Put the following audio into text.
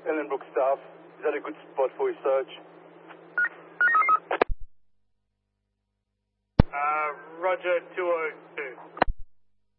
Ellenbrook staff. Is that a good spot for a search? Roger, 202.